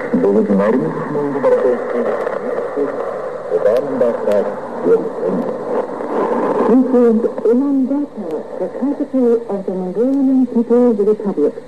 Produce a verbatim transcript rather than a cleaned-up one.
Будут нарисованы европейские Ulaanbaatar will This is Ulaanbaatar, the capital of the Mongolian People's Republic.